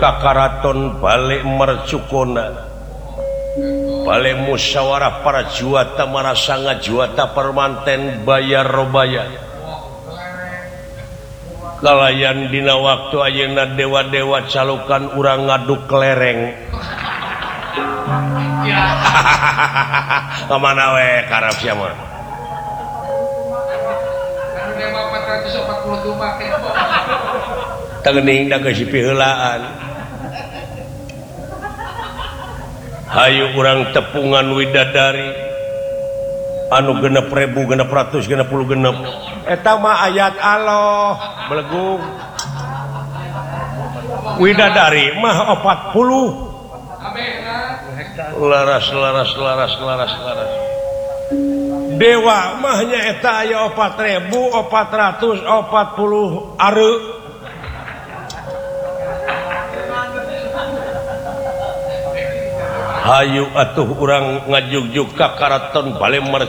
Karaton balik mercukona balik musyawarah para juata marasanga juata permanten bayar robaya kalayan dina waktu ayeuna dewa-dewa calukan urang ngaduk kelereng kemana we karap sia mah teuning da geus piheulaan hayu urang tepungan widadari anu 6.000 660 eta mah ayat Allah belegung widadari mah 40 laras dewa mahnya eta aya 4.440 are hayu atuh urang ngajug-jug ka karaton bale